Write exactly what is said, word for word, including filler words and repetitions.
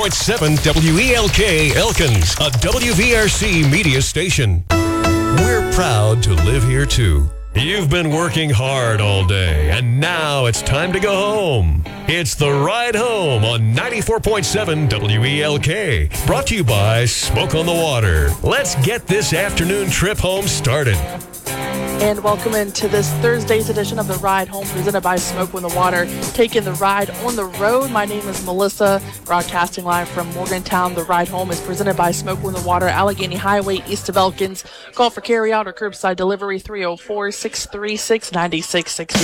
point seven W E L K Elkins, a W V R C media station. We're proud to live here too. You've been working hard all day, and now it's time to go home. It's The Ride Home on ninety-four point seven W E L K, brought to you by Smoke on the Water. Let's get this afternoon trip home started. And welcome into this Thursday's edition of The Ride Home, presented by Smoke on the Water, taking the ride on the road. My name is Melissa, broadcasting live from Morgantown. The Ride Home is presented by Smoke on the Water, Allegheny Highway, east of Elkins. Call for carry-out or curbside delivery, three oh four, six three six, nine six six zero.